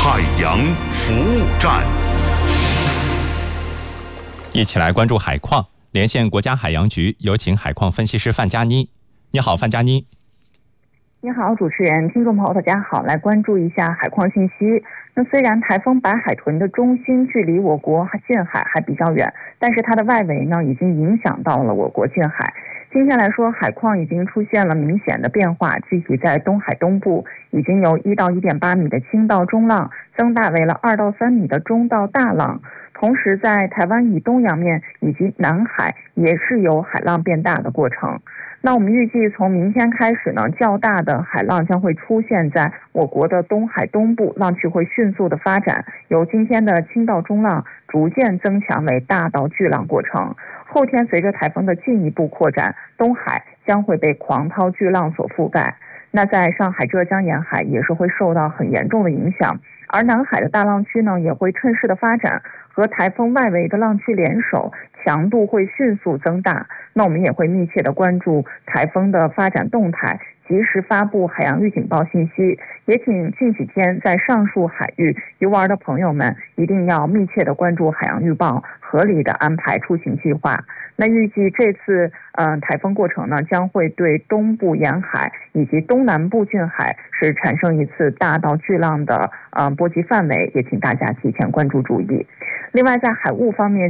海洋服务站， 一起来关注海况。连线国家海洋局，有请海况分析师范佳妮。你好，范佳妮。 你好，主持人，听众朋友，大家好，来关注一下海况信息。那虽然台风白海豚的中心距离我国近海还比较远，但是它的外围呢，已经影响到了我国近海。今天来说，海况已经出现了明显的变化，具体在东海东部已经由1到1.8米的轻到中浪增大为了2到3米的中到大浪。同时在台湾以东洋面以及南海也是有海浪变大的过程。那我们预计从明天开始呢，较大的海浪将会出现在我国的东海东部，浪区会迅速的发展，由今天的轻到中浪逐渐增强为大到巨浪过程。后天随着台风的进一步扩展，东海将会被狂涛巨浪所覆盖。那在上海、浙江沿海也是会受到很严重的影响，而南海的大浪区呢，也会趁势的发展，和台风外围的浪区联手，强度会迅速增大。那我们也会密切的关注台风的发展动态，及时发布海洋预警报信息。也请近几天在上述海域游玩的朋友们一定要密切的关注海洋预报，合理的安排出行计划。那预计这次台风过程呢，将会对东部沿海以及东南部近海是产生一次大到巨浪的波及范围，也请大家提前关注注意。另外在海务方面，